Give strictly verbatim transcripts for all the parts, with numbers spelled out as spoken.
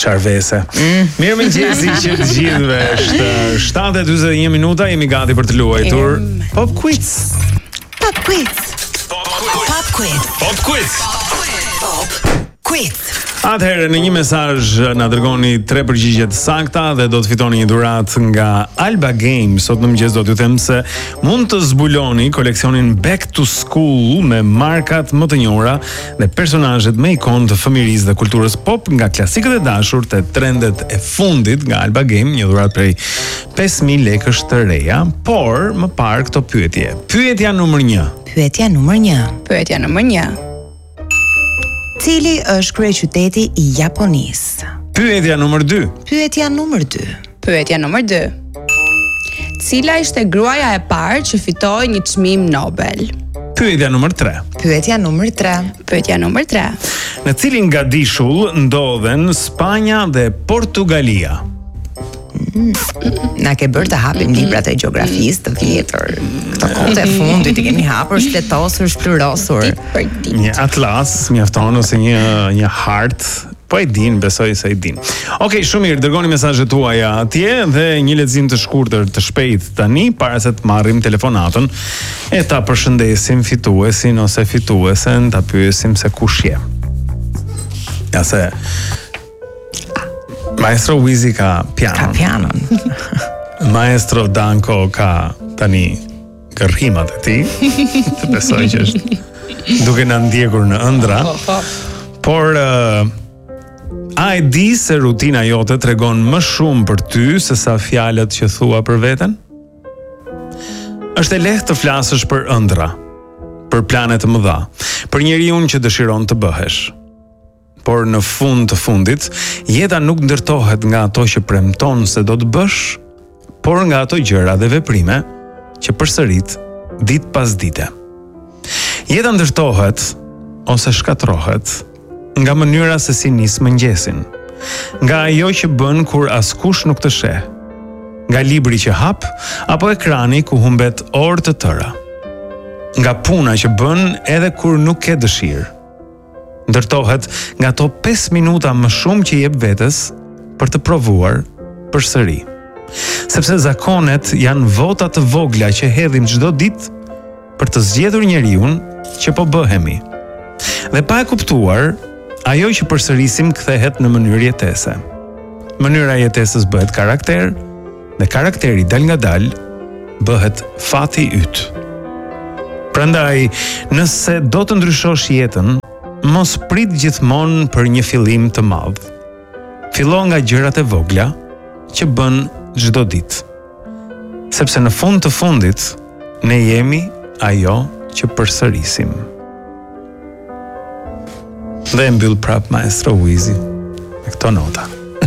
Çarvese. Mm. Mirë mëngjesi që të gjithëve. Është shtatë e dyzet e një minuta, jemi gati për të luajtur Pop Quiz. Pop Quiz. Pop Quiz. Pop Quiz. Pop Quiz. Atëherë në një mesazh na dërgoni tre përgjigje të sakta dhe do të fitoni një dhuratë nga Alba Games. Sot në mëngjes do t'ju them se mund të zbuloni koleksionin Back to School me markat më të njohura dhe personazhet më ikonë të fëmijërisë dhe kulturës pop, nga klasikët e dashur te trendet e fundit nga Alba Game, një dhuratë prej pesë mijë lekësh të reja. Por më parë këto pyetje. Pyetja numër një. Pyetja numër një. Pyetja numër një. Cili është kryeqyteti i Japonisë? Pyetja numër dy. Pyetja numër dy. Pyetja numër dy. Cila ishte gruaja e parë që fitoi një çmim Nobel? Pyetja numër tre. Pyetja numër tre. Pyetja numër tre. Në cilin gadishull ndodhen Spanja dhe Portugalia? Na ke bërë të hapim librat e gjeografisë të vjetër. Këto kohët e fundit i kemi hapur, shpletosur, shplyrosur. Për ditë. Një atlas mjafton ose një një hartë. Po e din, besoj se e din. Okej, shumë mirë, dërgoni mesazhet tuaja atje dhe një lexim të shkurtër të shpejtë tani para se të marrim telefonatën e ta përshëndesim fituesin ose fituesen, ta pyesim se kush je. Ja se Maestro Wizi ka pianon. Ka pianon. Maestro Danko ka tani gërhimat e tij. Të besoj që është duke na ndjekur në ëndra. Por uh, a e di se rutina jote tregon më shumë për ty se sa fjalët që thua për veten? Është e lehtë të flasësh për ëndra, për plane të mëdha, për njeriu që dëshiron të bëhesh. Por në fund të fundit, jeta nuk ndërtohet nga ato që premton se do të bësh, por nga ato gjëra dhe veprime që përsërit ditë pas dite. Jeta ndërtohet ose shkatrohet nga mënyra se si nis mëngjesin, nga ajo që bën kur askush nuk të sheh, nga libri që hap apo ekrani ku humbet orë të tëra, nga puna që bën edhe kur nuk ke dëshirë. Ndërtohet nga ato pesë minuta më shumë që jep vetes për të provuar përsëri. Sepse zakonet janë vota të vogla që hedhim çdo ditë për të zgjedhur njeriu që po bëhemi. Dhe pa e kuptuar, ajo që përsërisim kthehet në mënyrë jetese. Mënyra e jetesës bëhet karakter dhe karakteri dal nga dal bëhet fati yt. Prandaj, nëse do të ndryshosh jetën, mos prit gjithmonë për një fillim të madh. Fillo nga gjërat e vogla që bën çdo ditë. Sepse në fund të fundit ne jemi ajo që përsërisim. Dhe mbyll prap Maestro Wizi me këto nota.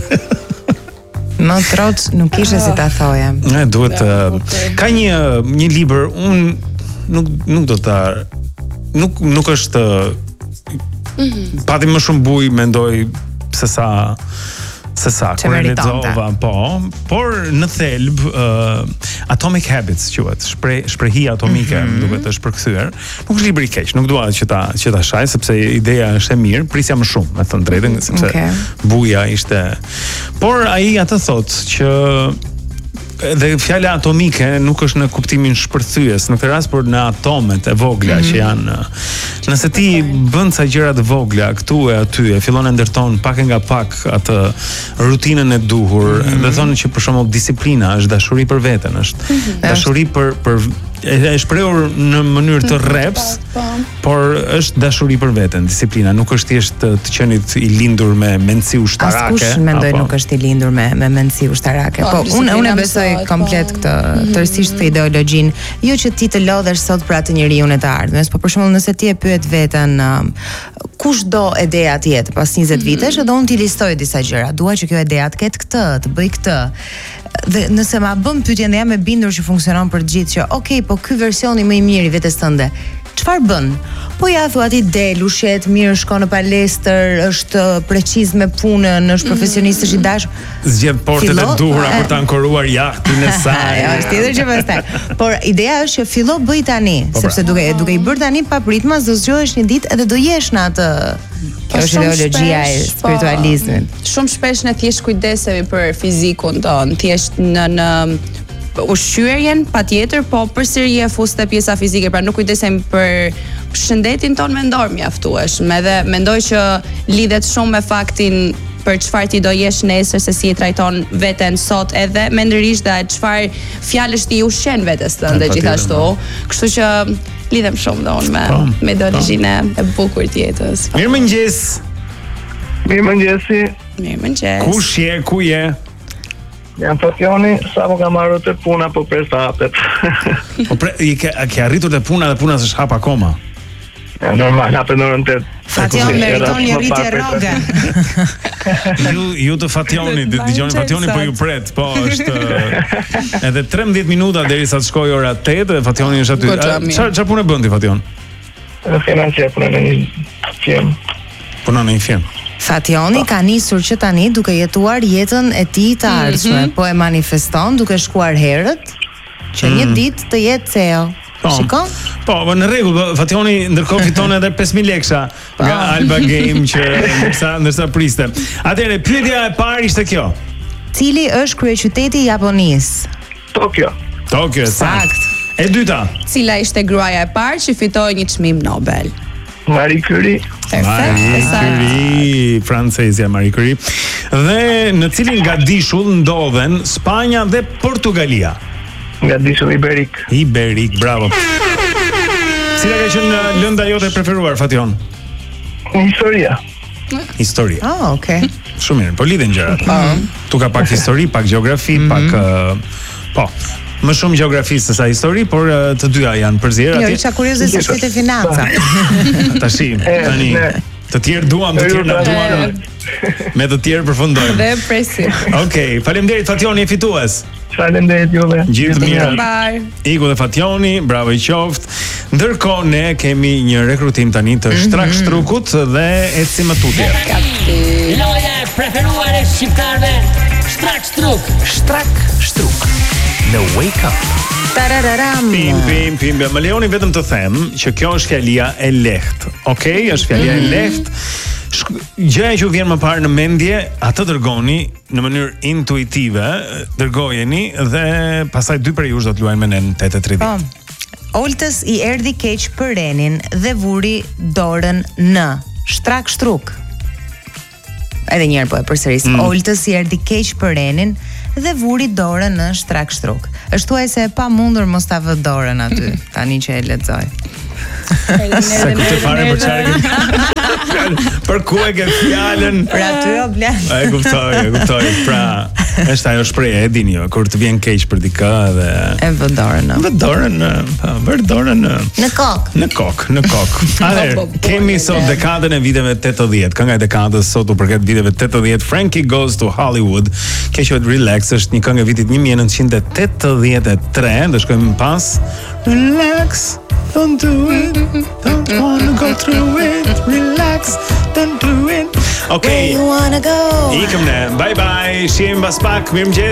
Më troç nuk ishe si ta thoja. Ne duhet uh, ka një një libër, un nuk nuk do ta nuk nuk është Mm-hmm. Pati më shumë buj mendoj se sa se sa kur e lexova, po, por në thelb uh, Atomic Habits quhet, shpreh shprehi atomike, mm-hmm. duket është përkthyer. Nuk është libër i keq, nuk dua që ta që ta shaj sepse ideja është e mirë, prisja më shumë, me thënë drejtën, sepse okay. buja ishte. Por ai atë thotë që dhe fjala atomike nuk është në kuptimin shpërthyes në këtë rast, por në atomet e vogla mm-hmm. që janë. Nëse ti bën ca gjëra të vogla këtu e aty, e fillon e ndërton pak e nga pak atë rutinën e duhur, mm-hmm. dhe thonë që për shembull disiplina është dashuri për veten, është mm-hmm. dashuri për për e shprehur në mënyrë të rreps, por është dashuri për veten, disiplina, nuk është thjesht të, të qenit i lindur me mendësi ushtarake. Askush mendoj apo? Nuk është i lindur me me mendësi ushtarake. Po, po unë unë besoj komplet këtë, tërësisht këtë ideologjin, jo që ti të lodhesh sot për atë njeriu e të ardhmes, po për shembull nëse ti e pyet veten uh, kush do ideja të jetë pas njëzet vitesh, edhe unë ti listoj disa gjëra, dua që kjo ideja të ketë këtë, të bëj këtë. Dhe nëse ma bëm pyetjen dhe jam e bindur që funksionon për gjithë, që okay, po ky versioni më i mirë i vetes tënde, çfarë bën? Po ja thua ti del, ushqet mirë, shkon në palestër, është preciz me punën, është profesionist, është i dashur. Zgjedh portet e duhura për ta ankoruar jahtin e saj. Jo, është tjetër që pastaj. Por ideja është që fillo bëj tani, po, sepse pra. duke duke i bërë tani pa pritmas, do zgjohesh një ditë edhe do jesh në atë. Kjo është ideologjia e spiritualizmit. Shumë shpesh ne thjesht kujdesemi për fizikun ton, thjesht në në ushqyerjen patjetër, po përsëri e fus te pjesa fizike, pra nuk kujdesemi për shëndetin ton mendor mjaftueshëm. Edhe mendoj që lidhet shumë me faktin për çfarë ti do jesh nesër, se si e trajton veten sot, edhe mendërisht dhe çfarë fjalësh ti ushqen vetes tënde gjithashtu. Kështu që lidhem shumë dhe unë me, me ideologjinë e bukur të jetës. Mirëmëngjes. Mirëmëngjesi. Mirëmëngjes. Kush je, ku je? Jam Fationi, sa po kam marrë të puna po pres të hapet. Po pre, i ke, ke arritur të puna dhe puna s'është hap akoma. Ja, normal, hapet në orën tetë. Fation meriton një rritje rroge. Ju ju të Fationit, dëgjoni Fationi po ju pret, po është edhe trembëdhjetë minuta derisa të shkojë ora tetë dhe Fationi është aty. Çfarë çfarë punë bën ti Fation? Financiar punë në një firmë. Punon në një firmë. Fationi ka nisur që tani duke jetuar jetën e tij të ardhshme, mm -hmm. po e manifeston duke shkuar herët që mm. një ditë të jetë C E O. Po, Shikon? Po, në rregull, Fationi ndërkohë fiton edhe pesë mijë lekësha nga Alba Game që ndërsa ndërsa priste. Atëherë, pyetja e parë ishte kjo. Cili është kryeqyteti i Japonisë? Tokyo. Tokyo, sakt. E dyta. Cila ishte gruaja e parë që fitoi një çmim Nobel? Marie Curie. Marie Curie, francezja Marie Curie. Dhe në cilin nga dishull ndodhen Spanja dhe Portugalia? Nga dishull Iberik. Iberik, bravo. Cila ka qenë lënda jote e preferuar, Fation? Historia. Historia. Oh, okay. Shumë mirë, po lidhen gjërat. Tu ka pak histori, pak gjeografi, mm -hmm. pak uh, po. Më shumë gjeografi se sa histori, por uh, të dyja janë përzier atje. Jo, isha kurioze se shkete financa. Tashi, tani të tjerë duam, të tjerë na duan. Me të tjerë përfundojmë. Dhe presim. Okej, faleminderit Fationi, e fitues. Faleminderit juve. Gjithë mirë. Bye. Iku dhe Fationi, bravo i qoftë. Ndërkohë ne kemi një rekrutim tani të Shtrak Shtrukut dhe ecim më tutje. Loja e preferuar e shqiptarëve, Shtrak Shtruk. Shtrak Shtruk në Wake Up. Tarararam. Pim, pim, pim. Më lejoni vetëm të them që kjo është fjalia e lehtë. Okej, okay? Është fjalia e lehtë. Gjëja që vjen më parë në mendje, atë dërgoni në mënyrë intuitive, dërgojeni dhe pastaj dy prej jush do të luajnë me ne në tetë e tridhjetë. Po. Oltës i erdhi keq për Renin dhe vuri dorën në Shtrak Shtruk. Edhe një herë po e përsëris. Mm. Oltës i erdhi keq për Renin dhe vuri dorën në Shtrak Shtruk. Është thuaj se e pa mundur mos ta vë dorën aty, tani që e lexoj. Se ku të fare për çfarë? Për ku e ke fjalën? Për aty o blen. E kuptoj, e kuptoj. Pra, është ajo shprehje, e dini jo, kur të vjen keq për dikë dhe e vë dorën në. Vë dorën në, po, vë dorën në në kokë. Në kokë, në kokë. Atëherë, kemi sot dekadën e viteve tetëdhjetë. Kënga e dekadës sot u përket viteve tetëdhjetë. Frankie Goes to Hollywood. Kjo quhet Relax, është një këngë e vitit një mijë e nëntëqind e tetëdhjetë e tre, do shkojmë pas. Relax. Don't do it, don't wanna go through it. Relax, don't do it. Okay. Where you wanna go? Ikëm ne, bye bye. Shihemi pas pak, mirëmëngjes.